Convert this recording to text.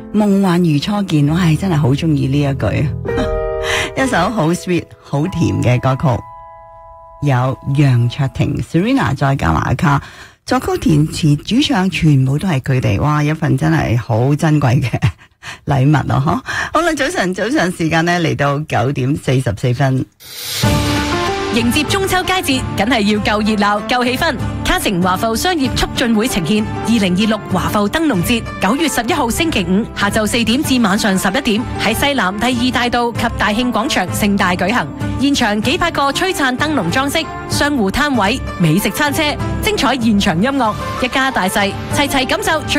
夢幻如初見，我係真係好中意呢一句。一首好 sweet 好甜嘅歌曲，有楊卓婷 Serena 再加埋阿卡，作曲填詞主唱全部都係佢哋，哇！一份真係好珍貴嘅禮物咯，嗬！好啦，早上時間呢嚟到9:44。 迎接中秋佳節，梗係要夠熱鬧、夠氣氛。卡城華埠商業促進會呈現2026華埠燈籠節，9月11號星期五下晝4點至晚上11點，喺西南第2大道及大慶廣場盛大舉行。現場幾百個璀璨燈籠裝飾，商戶攤位、美食餐車，精彩現場音樂，一家大細齊齊感受最